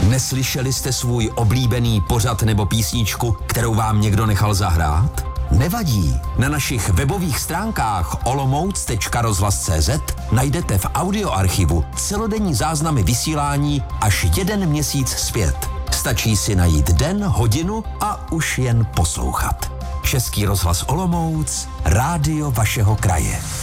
Neslyšeli jste svůj oblíbený pořad nebo písničku, kterou vám někdo nechal zahrát? Nevadí. Na našich webových stránkách olomouc.rozhlas.cz najdete v audioarchivu celodenní záznamy vysílání až 1 měsíc zpět. Stačí si najít den, hodinu a už jen poslouchat. Český rozhlas Olomouc, rádio vašeho kraje.